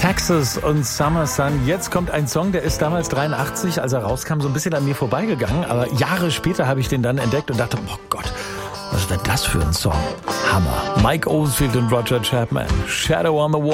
Texas und Summer Sun. Jetzt kommt ein Song, der ist damals 83, als er rauskam, so ein bisschen an mir vorbeigegangen. Aber Jahre später habe ich den dann entdeckt und dachte, oh Gott, was ist denn das für ein Song? Hammer. Mike Oldfield und Roger Chapman. Shadow on the Wall.